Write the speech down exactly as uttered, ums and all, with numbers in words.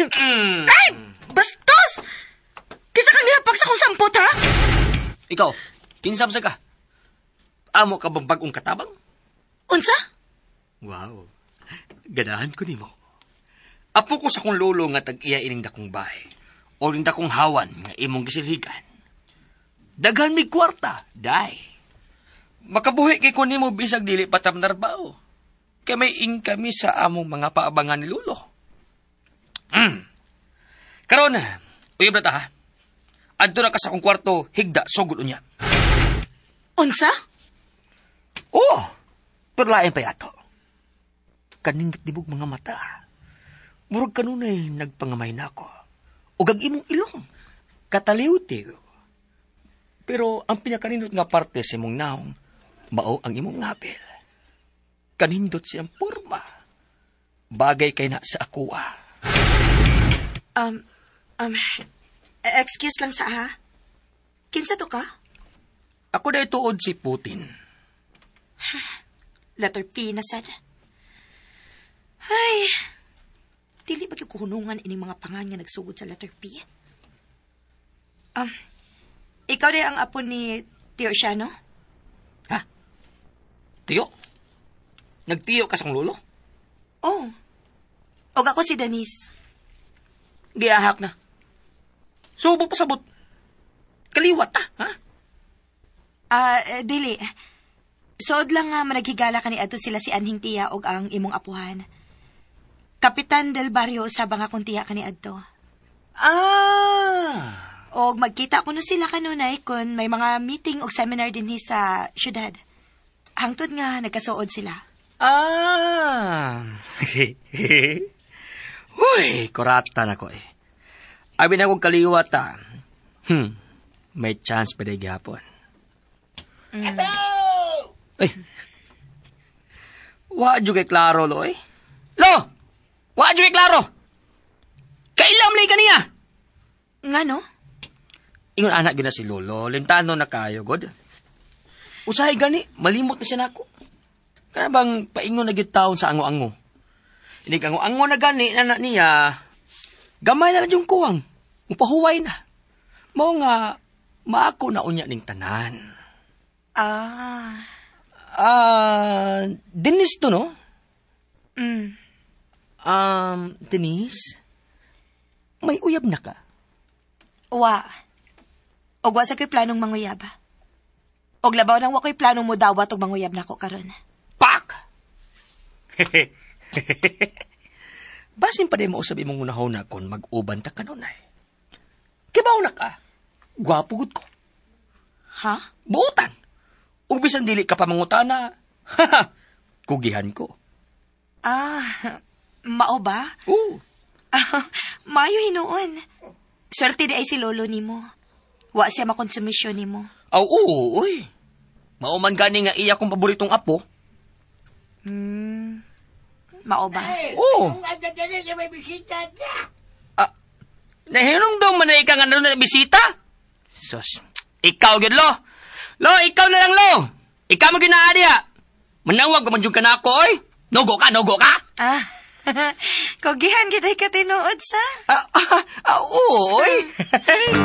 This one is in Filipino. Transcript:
Mm. Ay! Bastos! Kisa kang nihapak sa kong sampot, ha? Ikaw, kinsam sa ka? Amo ka bang bagong katabang? Unsa? Wow. Ganahan ko nimo. Apo ko sa kong lolo nga tag-iya ining dakong bahay. O ring dakong hawan nga imong gisilhigan. Daghan mi kwarta, day. Makabuhi kay ko nimo bisag dili patam narbaho. Kay may income sa among mga paabangan ni lolo. Mm. Karon, uyab na ta ha. Adto na ka sa akong kwarto, higda, sugod unya. Unsa? Oo, pero lain pa yato. Kanindot dibog mga mata. Murag kanunay nagpangamay na ako. O gag imong ilong, kataliwti. Pero ang pinakanindot nga parte sa imong naong, mao ang imong ngapil. Kanindot siyang porma. Bagay kay na sa ako ah. Um, um, excuse lang sa ha? Kinsa to ka? Ako na ituod si Putin. Letter P na sad. Ay, dili ba yung kuhunungan ining mga pangan nga nagsugod sa letter P? Um, ikaw na ang apo ni Tio Siano? Ha? Tiyo? Nagtiyo ka sang lolo? Oh. Og ako si Denise. Giahak na. Subo pa sabot. Kaliwat ta, ha? Ah, uh, dili. Sood lang nga managhigala ka ni adto sila si Anhing Tiya og ang imong apuhan. Kapitan del Barrio usab nga kung tiya ka ni adto. Ah! Og magkita ko no sila kanunay kung may mga meeting o seminar din sa syudad. Hangtod nga nagkasuod sila. Ah! Uy, kurata na ko eh. Abi na kong kaliwat ah. Hmm, may chance pa rin gihapon. Mm. Ay! Wa kay klaro, lo eh. Lo! Wa kay klaro! Kailam lay kaniya! Nga no? Ingon anak gina si Lolo, limtano na kayo, God. Usahay gani, malimot na siya nako. Kaya bang paingon na gitawon sa ango-ango. Hindi ka ango-ango na gani, na niya, gamay na lang yung kuwang. Upahuway na. Mao nga, maako na unya ning tanan. Ah. Ah, uh, Denise to, no? Mm. Um, Denise, may uyab na ka? Wa. Og wa sa ko'y planong manguyab. Og labaw nang wa ko'y planong mo dawat og manguyab na ko karon. Pak! Basin pa din mo sabi mong unahaw na kon mag-uban ta kanunay. Kibaw na ka. Gwapo gud ko. Ha? Buutan. Ug bisan dili ka pa mangutana. Kugihan ko. Ah, mao ba? Oo. Ah, maayo hinuon. Swerte di ay si lolo nimo. Wa siya makonsumisyon nimo. Aw, oo, uy. Mauman gani nga iya kong paboritong apo. Hmm. Mao ba? Oo. Kung anda dali na may bisita niya. Ah, nahinong daw man na ika nga na bisita? Sus, ikaw gid lo. Lo, ikaw na lang lo. Ikaw mo ginaadi ha. Manawag ka man yung kanako, oy. Nogo ka, nogo ka. Ah, kogihan kita ka tinuod sa? Ah, ah, ah, oo, oy.